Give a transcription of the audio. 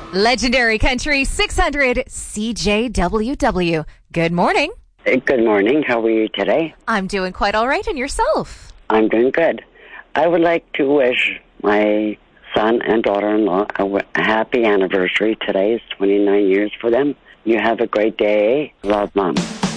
Legendary Country 600 CJWW. Good morning. Good morning. How are you today? I'm doing quite all right, and yourself? I'm doing good. I would like to wish my son and daughter-in-law a happy anniversary. Today is 29 years for them. You have a great day. Love, Mom.